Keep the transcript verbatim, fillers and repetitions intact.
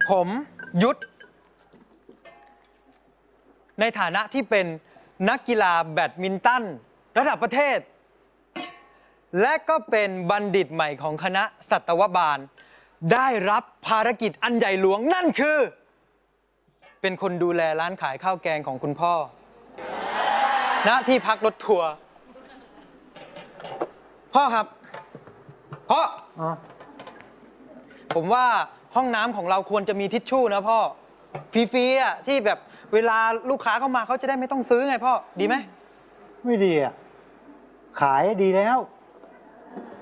ผมยุทธในฐานะที่เป็นนักกีฬาแบดมินตันระดับประเทศ และก็เป็นบัณฑิตใหม่ของคณะสัตวบาลได้รับภารกิจอันใหญ่หลวงนั่นคือ เป็นคนดูแลร้านขายข้าวแกงของคุณพ่อณที่พักรถทัวร์พ่อครับพ่อผมว่าห้องน้ำของเราควรจะมีทิชชู่นะพ่อฟรีๆอ่ะที่แบบเวลาลูกค้าเข้ามาเขาจะได้ไม่ต้องซื้อไงพ่อดีไหมไม่ดีอ่ะขายดีแล้ว